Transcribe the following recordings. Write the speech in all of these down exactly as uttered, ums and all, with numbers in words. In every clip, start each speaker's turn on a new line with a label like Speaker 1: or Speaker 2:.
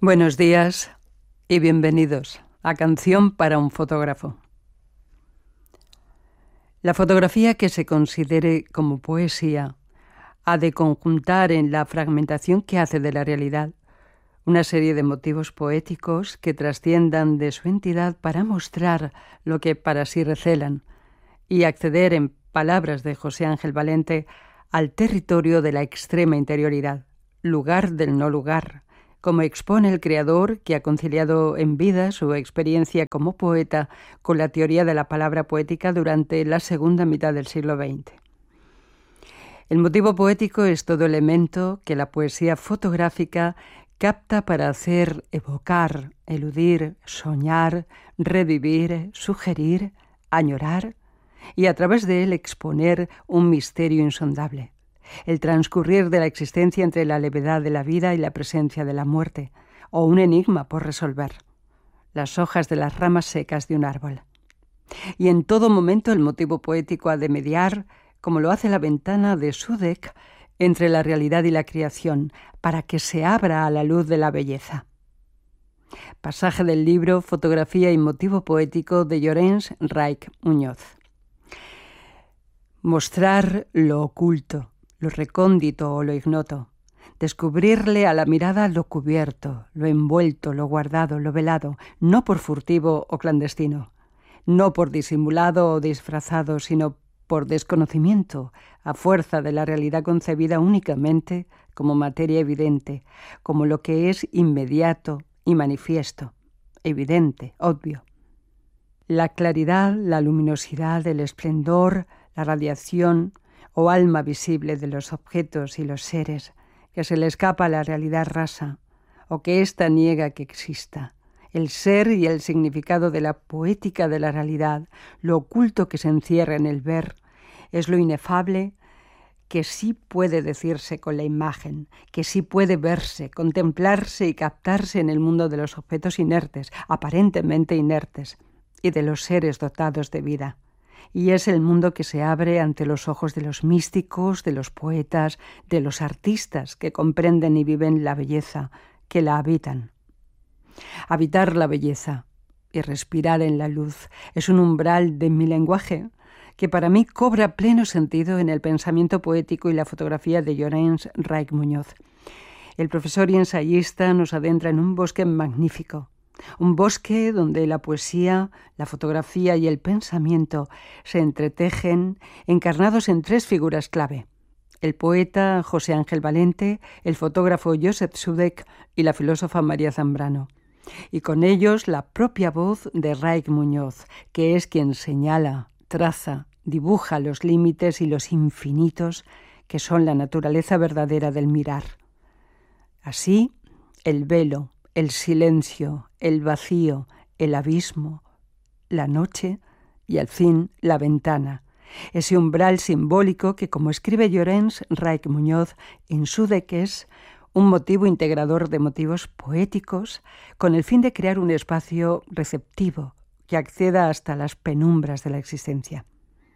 Speaker 1: Buenos días y bienvenidos a Canción para un fotógrafo. La fotografía que se considere como poesía ha de conjuntar en la fragmentación que hace de la realidad una serie de motivos poéticos que trasciendan de su entidad para mostrar lo que para sí recelan y acceder, en palabras de José Ángel Valente, al territorio de la extrema interioridad, lugar del no lugar, como expone el creador que ha conciliado en vida su experiencia como poeta con la teoría de la palabra poética durante la segunda mitad del siglo veinte. El motivo poético es todo elemento que la poesía fotográfica capta para hacer evocar, eludir, soñar, revivir, sugerir, añorar y a través de él exponer un misterio insondable. El transcurrir de la existencia entre la levedad de la vida y la presencia de la muerte, o un enigma por resolver, las hojas de las ramas secas de un árbol. Y en todo momento el motivo poético ha de mediar, como lo hace la ventana de Sudek, entre la realidad y la creación, para que se abra a la luz de la belleza. Pasaje del libro Fotografía y motivo poético de Llorens Reich Muñoz. Mostrar lo oculto, lo recóndito o lo ignoto, descubrirle a la mirada lo cubierto, lo envuelto, lo guardado, lo velado, no por furtivo o clandestino, no por disimulado o disfrazado, sino por desconocimiento, a fuerza de la realidad concebida únicamente como materia evidente, como lo que es inmediato y manifiesto, evidente, obvio. La claridad, la luminosidad, el esplendor, la radiación o alma visible de los objetos y los seres, que se le escapa a la realidad rasa, o que ésta niega que exista. El ser y el significado de la poética de la realidad, lo oculto que se encierra en el ver, es lo inefable que sí puede decirse con la imagen, que sí puede verse, contemplarse y captarse en el mundo de los objetos inertes, aparentemente inertes, y de los seres dotados de vida. Y es el mundo que se abre ante los ojos de los místicos, de los poetas, de los artistas que comprenden y viven la belleza, que la habitan. Habitar la belleza y respirar en la luz es un umbral de mi lenguaje que para mí cobra pleno sentido en el pensamiento poético y la fotografía de Llorens Reich Muñoz. El profesor y ensayista nos adentra en un bosque magnífico, un bosque donde la poesía, la fotografía y el pensamiento se entretejen, encarnados en tres figuras clave: el poeta José Ángel Valente, el fotógrafo Joseph Sudek y la filósofa María Zambrano. Y con ellos la propia voz de Reich Muñoz, que es quien señala, traza, dibuja los límites y los infinitos que son la naturaleza verdadera del mirar. Así, el velo, el silencio, el vacío, el abismo, la noche y, al fin, la ventana. Ese umbral simbólico que, como escribe Llorens Reich Muñoz en Sudek, es un motivo integrador de motivos poéticos con el fin de crear un espacio receptivo que acceda hasta las penumbras de la existencia.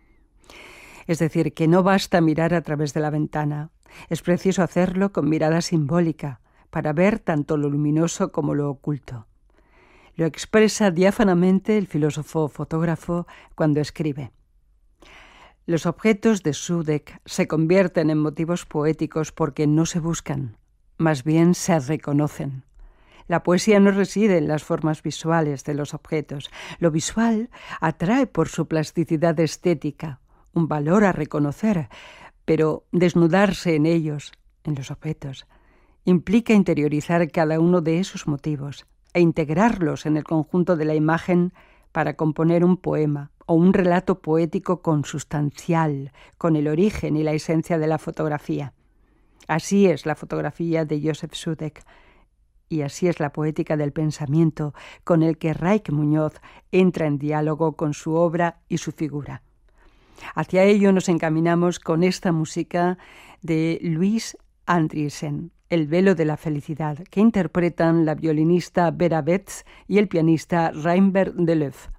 Speaker 1: Es decir, que no basta mirar a través de la ventana, es preciso hacerlo con mirada simbólica, para ver tanto lo luminoso como lo oculto. Lo expresa diáfanamente el filósofo fotógrafo cuando escribe: los objetos de Sudek se convierten en motivos poéticos porque no se buscan, más bien se reconocen. La poesía no reside en las formas visuales de los objetos. Lo visual atrae por su plasticidad estética, un valor a reconocer, pero desnudarse en ellos, en los objetos, implica interiorizar cada uno de esos motivos e integrarlos en el conjunto de la imagen para componer un poema o un relato poético consustancial, con el origen y la esencia de la fotografía. Así es la fotografía de Joseph Sudek y así es la poética del pensamiento con el que Reich Muñoz entra en diálogo con su obra y su figura. Hacia ello nos encaminamos con esta música de Louis Andriessen, El velo de la felicidad, que interpretan la violinista Vera Betts y el pianista Reinbert Deleuve.